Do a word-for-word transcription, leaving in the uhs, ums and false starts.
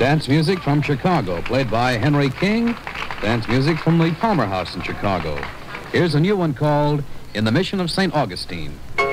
Dance music from Chicago, played by Henry King. Dance music from the Palmer House in Chicago. Here's a new one called In the Mission of Saint Augustine.